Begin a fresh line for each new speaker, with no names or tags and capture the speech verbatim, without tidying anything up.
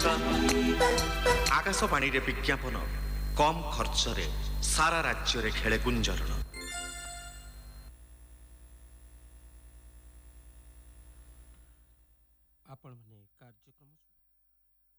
आकाशवाणी रे विज्ञापन कम खर्च रे सारा राज्य रे खेले गुंजरण।
आपण माने कार्यक्रम